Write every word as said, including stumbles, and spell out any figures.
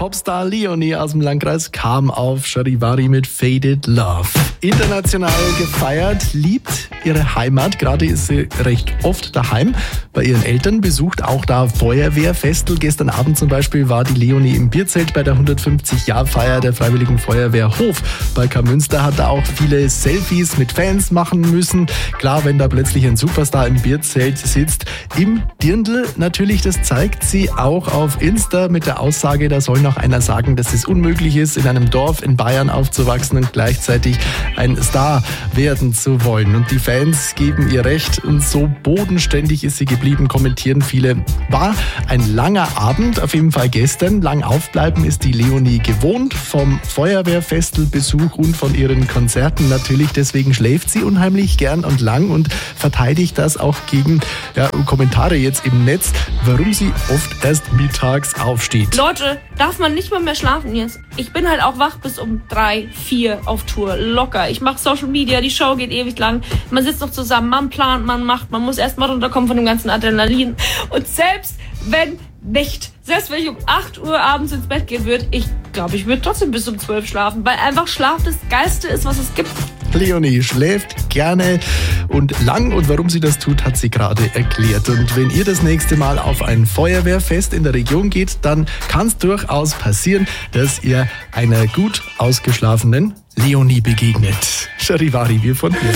Popstar Leonie aus dem Landkreis kam auf Charivari mit Faded Love. International gefeiert, liebt ihre Heimat. Gerade ist sie recht oft daheim bei ihren Eltern, besucht auch da Feuerwehrfestel. Gestern Abend zum Beispiel war die Leonie im Bierzelt bei der hundertfünfzig-Jahr-Feier der Freiwilligen Feuerwehr Hof bei Karmünster. Hat da auch viele Selfies mit Fans machen müssen. Klar, wenn da plötzlich ein Superstar im Bierzelt sitzt. Im Dirndl natürlich, das zeigt sie auch auf Insta mit der Aussage, da soll noch einer sagen, dass es unmöglich ist, in einem Dorf in Bayern aufzuwachsen und gleichzeitig ein Star werden zu wollen. Und die Fans geben ihr recht und so bodenständig ist sie geblieben, kommentieren viele. War ein langer Abend, auf jeden Fall gestern. Lang aufbleiben ist die Leonie gewohnt, vom Feuerwehrfestelbesuch und von ihren Konzerten natürlich. Deswegen schläft sie unheimlich gern und lang und verteidigt das auch gegen ja, Kommentare jetzt im Netz, warum sie oft erst mittags aufsteht. Leute, darf man nicht mal mehr schlafen jetzt? Ich bin halt auch wach bis um drei, vier auf Tour, locker. Ich mache Social Media, die Show geht ewig lang. Man sitzt noch zusammen, man plant, man macht, man muss erst mal runterkommen von dem ganzen Adrenalin. Und selbst wenn nicht, selbst wenn ich um acht Uhr abends ins Bett gehen würde, ich glaube, ich würde trotzdem bis um zwölf schlafen, weil einfach Schlaf das Geilste ist, was es gibt. Leonie schläft gerne und lang und warum sie das tut, hat sie gerade erklärt. Und wenn ihr das nächste Mal auf ein Feuerwehrfest in der Region geht, dann kann es durchaus passieren, dass ihr einer gut ausgeschlafenen Leonie begegnet. Charivari, wir von hier.